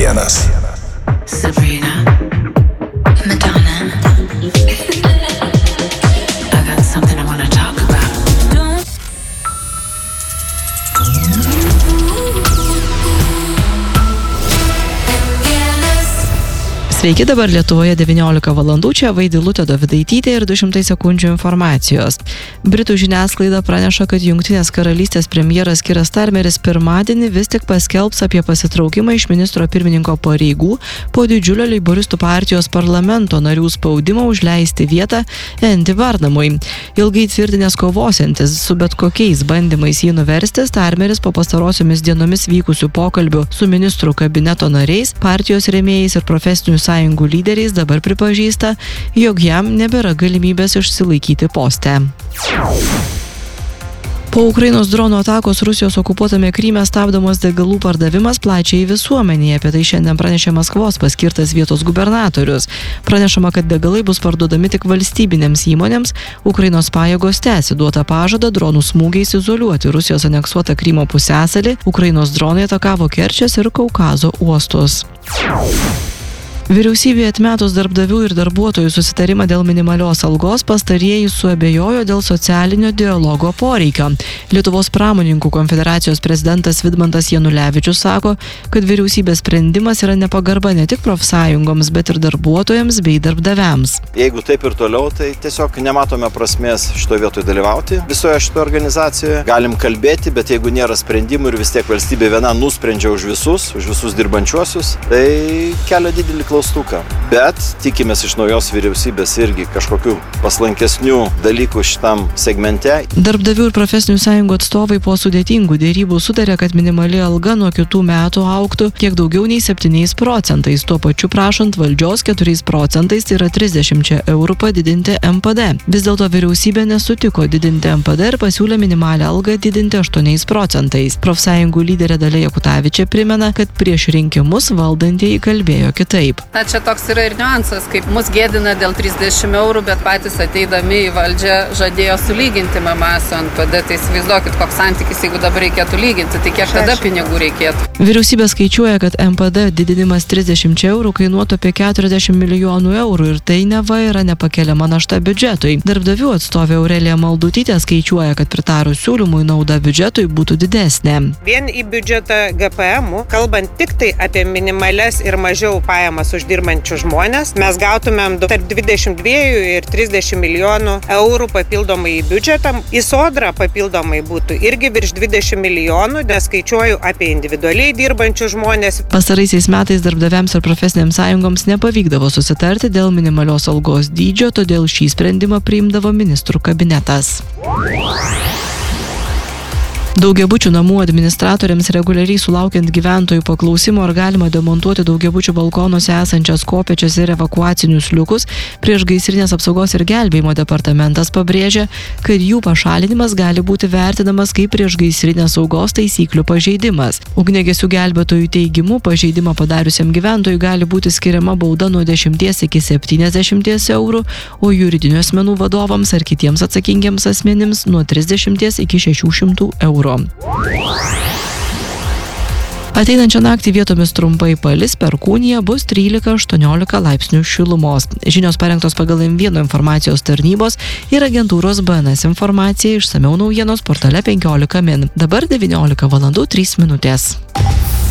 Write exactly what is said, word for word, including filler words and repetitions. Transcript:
naujienas. Sabrina, Madonna. I got something I want to talk about. Sveiki, dabar Lietuvoje devyniolika valandų, čia Vaidilutė Dovidaitytė ir du šimtai sekundžių informacijos. Britų žiniasklaida praneša, kad Jungtinės karalystės premjeras Kiras Starmeris pirmadienį vis tik paskelbs apie pasitraukimą iš ministro pirmininko pareigų po didžiulio leiboristų partijos parlamento narių spaudimo užleisti vietą Andy Burnhamui. Ilgai tvirtinęs kovosiantis su bet kokiais bandymais jį nuversti, Starmeris po pastarosiomis dienomis vykusių pokalbių su ministrų kabineto nariais, partijos rėmėjais ir profesinių sąjungų lyderiais dabar pripažįsta, jog jam nebėra galimybės išsilaikyti poste. Po Ukrainos dronų atakos Rusijos okupuotame Kryme stabdomas degalų pardavimas plačiai visuomenėje. Apie tai šiandien pranešė Maskvos paskirtas vietos gubernatorius. Pranešama, kad degalai bus parduodami tik valstybinėms įmonėms. Ukrainos pajėgos tęsi duotą pažadą dronų smūgiais izoliuoti Rusijos aneksuotą Krymo pusiasalį. Ukrainos dronai atakavo Kerčės ir Kaukazo uostus. Vyriausybė atmetus darbdavių ir darbuotojų susitarimą dėl minimalios algos, pastarieji suabejojo dėl socialinio dialogo poreikio. Lietuvos pramonininkų konfederacijos prezidentas Vidmantas Janulevičius sako, kad vyriausybės sprendimas yra nepagarba ne tik profsąjungoms, bet ir darbuotojams bei darbdaviams. Jeigu taip ir toliau, tai tiesiog nematome prasmės šitoje vietoje dalyvauti visoje šitoje organizacijoje. Galim kalbėti, bet jeigu nėra sprendimų ir vis tiek valstybė viena nusprendžia už visus, už visus dirbančiuosius, tai kelia didelį klausimą. Bet tikimės iš naujos vyriausybės irgi kažkokių paslankesnių dalykų šitam segmente. Darbdavių ir profesinių sąjungų atstovai po sudėtingų dėrybų sutarė, kad minimali alga nuo kitų metų augtų kiek daugiau nei septyniais procentais, tuo pačiu prašant valdžios keturiais procentais, tai yra trisdešimčia eurų padidinti M P D. Vis dėlto vyriausybė nesutiko didinti M P D ir pasiūlė minimalią algą didinti aštuoniais procentais. Profsąjungų lyderė Dalia Jakutavičė primena, kad prieš rinkimus valdantieji kalbėjo kitaip. Na, čia toks yra ir niuansas, kaip mus gėdina dėl trisdešimt eurų, bet patys ateidami į valdžią žadėjo sulyginti M M A su N P D, tai įsivaizduokit, koks santykis, jeigu dabar reikėtų lyginti, tai kiek tada pinigų reikėtų. Vyriausybė skaičiuoja, kad M P D didinimas trisdešimčia eurų kainuotų apie keturiasdešimt milijonų eurų ir tai neva yra nepakeliama našta biudžetui. Darbdavių atstovė Aurelija Maldutytė skaičiuoja, kad pritarus siūlymui nauda biudžetui būtų didesnė. Vien į biudžetą G P M, kalbant tik tai apie minimales ir mažiau pajamas uždirbančių žmonės, mes gautumėm tarp dvidešimt du ir trisdešimt milijonų eurų papildomai į biudžetą. Į sodrą papildomai būtų irgi virš dvidešimt milijonų, nes skaičiuoju apie individualiai dirbančių žmonės. Pastaraisiais metais darbdaviams ir profesinėms sąjungoms nepavykdavo susitarti dėl minimalios algos dydžio, todėl šį sprendimą priimdavo ministrų kabinetas. Daugiabučių namų administratoriams reguliariai sulaukiant gyventojų paklausimo, ar galima demontuoti daugiabučių balkonuose esančias kopėčias ir evakuacinius liukus, priešgaisrinės apsaugos ir gelbėjimo departamentas pabrėžia, kad jų pašalinimas gali būti vertinamas kaip priešgaisrinės saugos taisyklių pažeidimas. Ugniagesių gelbėtojų teigimu, pažeidimą padariusiam gyventojui gali būti skiriama bauda nuo dešimties iki septyniasdešimties eurų, o juridinių asmenų vadovams ar kitiems atsakingiems asmenims nuo trisdešimties iki šešių šimtų eurų. Ateinančią naktį vietomis trumpai palis, perkūnija, bus trylika aštuoniolika laipsnių šilumos. Žinios parengtos pagal M vienas informacijos tarnybos ir agentūros B N S informacija, išsamiau naujienos portale penkiolika min. Dabar devyniolika valandų trys minutės.